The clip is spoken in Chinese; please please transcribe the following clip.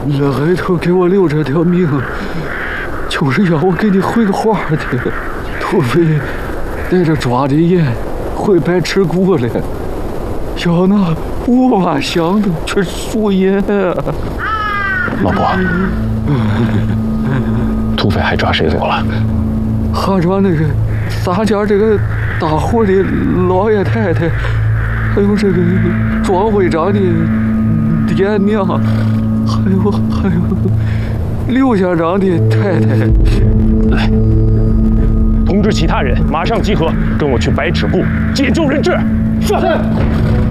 那挨头给我留这条命，就是要我给你回个话的。土匪带着抓的盐回白池谷了，要拿5万箱的去输盐啊！ 老伯，土匪还抓谁走了？ 还抓那个3家这个大户的老爷太太，还有这个庄会长的爹娘，还有刘县长的太太。 来，通知其他人马上集合，跟我去白尺谷解救人质。是。